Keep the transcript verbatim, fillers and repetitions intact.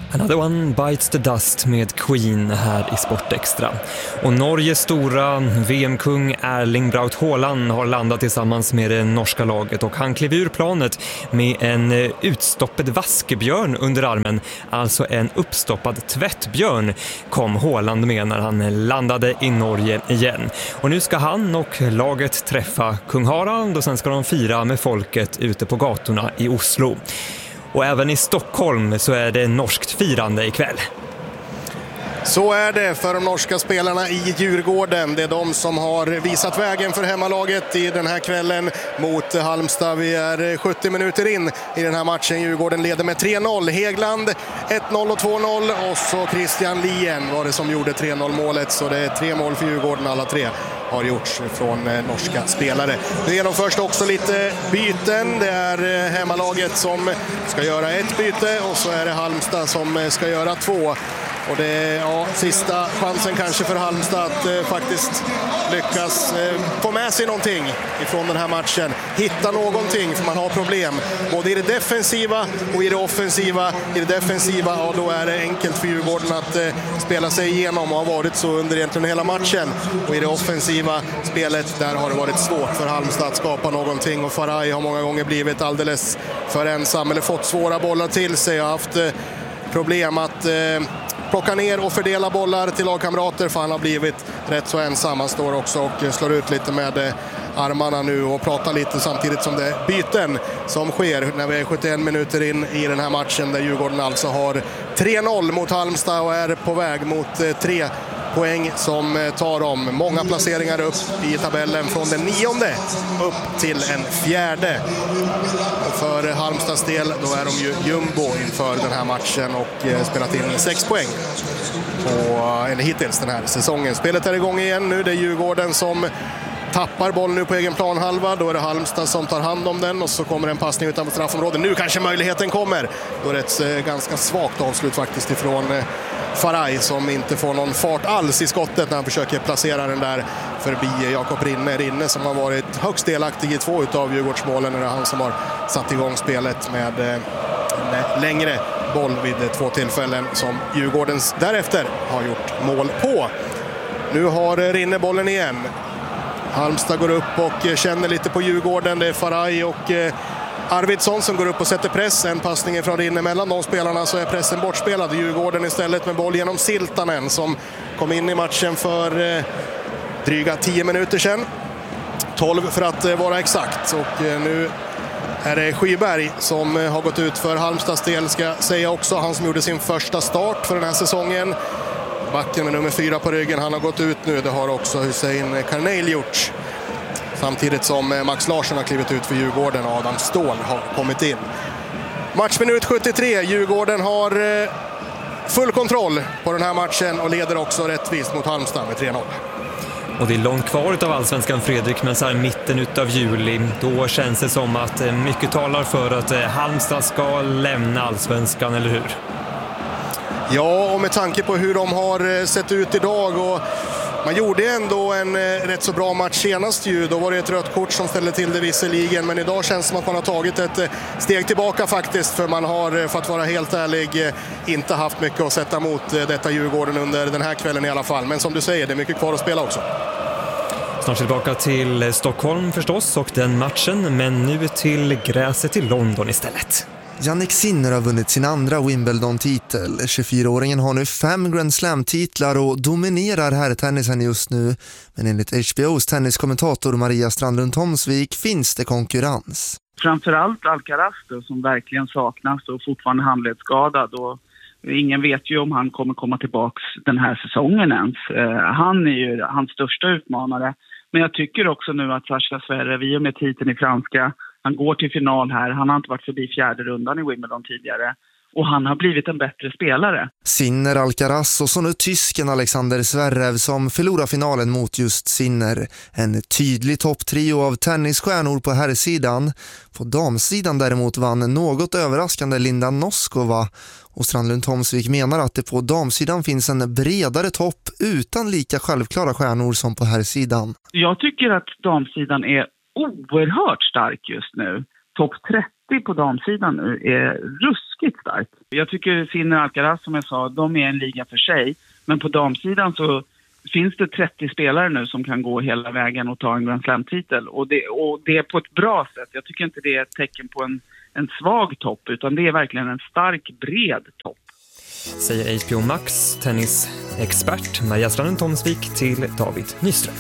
Another One Bites the Dust med Queen här i Sportextra. Och Norges stora V M-kung Erling Braut Haaland har landat tillsammans med det norska laget och han klev ur planet med en utstoppad vaskebjörn under armen, alltså en uppstoppad tvättbjörn, kom Haaland med när han landade i Norge igen. Och nu ska han och laget träffa kung Harald och sen ska de fira med folket ute på gatorna i Oslo. Och även i Stockholm så är det norskt firande ikväll. Så är det för de norska spelarna i Djurgården. Det är de som har visat vägen för hemmalaget i den här kvällen mot Halmstad. Vi är sjuttio minuter in i den här matchen. Djurgården leder med tre noll. Hägglund ett noll och två noll och så Christian Lien var det som gjorde tre noll målet. Så det är tre mål för Djurgården, alla tre har gjorts från norska spelare. Nu genomförs det också lite byten. Det är hemmalaget som ska göra ett byte och så är det Halmstad som ska göra två. Och det är ja, sista chansen kanske för Halmstad att eh, faktiskt lyckas eh, få med sig någonting ifrån den här matchen. Hitta någonting, för man har problem. Både i det defensiva och i det offensiva. I det defensiva, ja, då är det enkelt för Djurgården att eh, spela sig igenom och har varit så under egentligen hela matchen. Och i det offensiva spelet, där har det varit svårt för Halmstad att skapa någonting. Och Faraj har många gånger blivit alldeles för ensam eller fått svåra bollar till sig och haft eh, problem att... Eh, plocka ner och fördela bollar till lagkamrater, för han har blivit rätt så ensam. Han står också och slår ut lite med armarna nu och pratar lite samtidigt som det byten som sker när vi är sjuttioen minuter in i den här matchen, där Djurgården alltså har tre noll mot Halmstad och är på väg mot tre poäng som tar dem många placeringar upp i tabellen från den nionde upp till en fjärde. Och för Halmstads del då är de ju jumbo inför den här matchen och spelat in sex poäng på, eller hittills den här säsongen. Spelet är igång igen nu. Det är Djurgården som tappar bollen nu på egen planhalva. Då är det Halmstad som tar hand om den och så kommer en passning utanför straffområdet. Nu kanske möjligheten kommer. Då är det ett ganska svagt avslut faktiskt ifrån Faraj som inte får någon fart alls i skottet när han försöker placera den där förbi Jakob Rinne. Rinne som har varit högst delaktig i två utav Djurgårdsmålen. Det är han som har satt igång spelet med en längre boll vid två tillfällen som Djurgårdens därefter har gjort mål på. Nu har Rinne bollen igen. Halmstad går upp och känner lite på Djurgården. Det är Faraj och eh, Arvidsson som går upp och sätter press. En passning från Rinne mellan de spelarna, så är pressen bortspelad. Djurgården istället med boll genom Siltanen som kom in i matchen för eh, dryga tio minuter sedan. tolv för att eh, vara exakt. Och eh, nu är det Skyberg som eh, har gått ut för Halmstads del, ska jag säga också. Han som gjorde sin första start för den här säsongen. Backen med nummer fyra på ryggen, han har gått ut nu. Det har också Hussein Karneil gjort. Samtidigt som Max Larsson har klivit ut för Djurgården och Adam Ståhl har kommit in. Matchminut sjuttiotre. Djurgården har full kontroll på den här matchen och leder också rättvist mot Halmstad med tre noll. Och det är långt kvar utav Allsvenskan, Fredrik, men så här mitten utav juli, då känns det som att mycket talar för att Halmstad ska lämna Allsvenskan, eller hur? Ja, och med tanke på hur de har sett ut idag, och man gjorde ändå en rätt så bra match senast ju. Då var det ett rött kort som ställde till det visserligen, men idag känns det som att man har tagit ett steg tillbaka faktiskt, för man har, för att vara helt ärlig, inte haft mycket att sätta mot detta Djurgården under den här kvällen i alla fall. Men som du säger, det är mycket kvar att spela också. Snart tillbaka till Stockholm förstås och den matchen, men nu till gräset i London istället. Jannik Sinner har vunnit sin andra Wimbledon-titel. tjugofyraåringen har nu fem Grand Slam-titlar och dominerar herrtennisen just nu. Men enligt H B O:s tenniskommentator Maria Strandlund Thomsvik finns det konkurrens. Framförallt Alcaraz då, som verkligen saknas och fortfarande handledsskadad. Och ingen vet ju om han kommer komma tillbaks den här säsongen ens. Han är ju hans största utmanare. Men jag tycker också nu att Sascha Zverev, i och med titeln i franska, han går till final här. Han har inte varit förbi fjärde rundan i Wimbledon tidigare. Och han har blivit en bättre spelare. Sinner, Alcaraz och så nu tysken Alexander Zverev som förlorar finalen mot just Sinner. En tydlig topptrio av tennisstjärnor på herrsidan. På damsidan däremot vann något överraskande Linda Noskova. Och Strandlund Thomsvik menar att det på damsidan finns en bredare topp utan lika självklara stjärnor som på herrsidan. Jag tycker att damsidan är oerhört stark just nu. Topp trettio på damsidan nu är ruskigt starkt. Jag tycker Sinner och Alcaraz, som jag sa, de är en liga för sig. Men på damsidan så finns det trettio spelare nu som kan gå hela vägen och ta en Grand Slam-titel. Och det, och det är på ett bra sätt. Jag tycker inte det är ett tecken på en, en svag topp, utan det är verkligen en stark, bred topp. Säger H B O Max tennisexpert Maria Stranden Tomsvik till David Nyström.